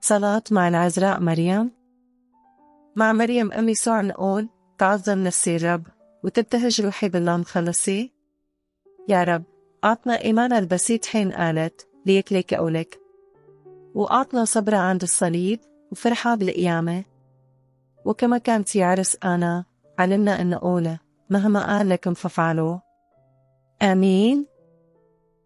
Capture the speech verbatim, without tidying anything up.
صلاة مع العذراء مريم. مع مريم أم يسوع نقول: تعظم نفسي الرب وتبتهج روحي بالله مخلصي. يا رب أعطنا إيمانا البسيط حين قالت ليك ليك قولك، وأعطنا صبرا عند الصليب وفرحة بالقيامة. وكما كانت يعرس أنا علمنا أن نقول مهما قال لكم فافعلوا. آمين.